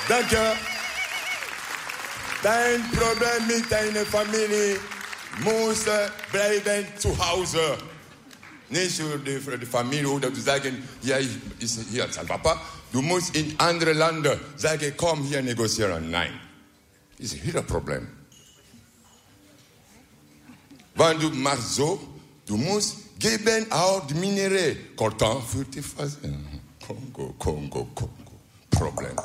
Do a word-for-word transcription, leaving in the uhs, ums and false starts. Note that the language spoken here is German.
Danke. Dein Problem mit deiner Familie muss bleiben zu Hause. Nicht für die Familie oder zu sagen, ja, ich ist hier als Papa. Du musst in andere Länder sagen, komm hier negozieren. Nein. Das ist wieder ein Problem. Wenn du machst so, du musst geben auch die Minerais. Coltan für die Phase. Kongo, Kongo, Kongo. Problem.